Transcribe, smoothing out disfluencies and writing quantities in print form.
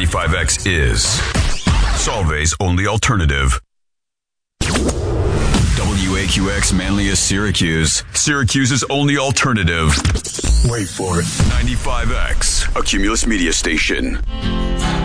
95X is Solvay's only alternative. WAQX Manlius Syracuse. Syracuse's only alternative. Wait for it. 95X, a Cumulus media station.